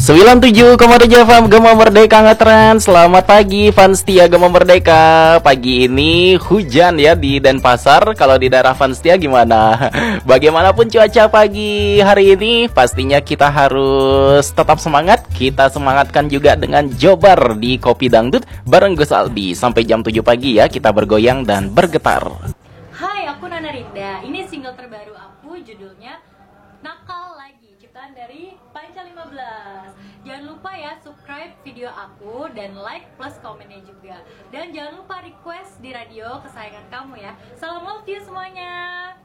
97,7 FM Gema Merdeka ngetren. Selamat pagi fans setia Gema Merdeka. Pagi ini hujan ya di Denpasar. Kalau di daerah fans setia gimana? Bagaimanapun cuaca pagi hari ini, pastinya kita harus tetap semangat. Kita semangatkan juga dengan Jobar di Kopi Dangdut bareng Gus Aldi. Sampai jam 7 pagi ya, kita bergoyang dan bergetar. Hai, aku Nana Rinda. Ini single terbaru aku, judulnya Nakal Lagi, ciptaan dari Panca 15. Jangan lupa ya subscribe video aku dan like plus komennya juga. Dan jangan lupa request di radio kesayangan kamu ya. Salam love you semuanya.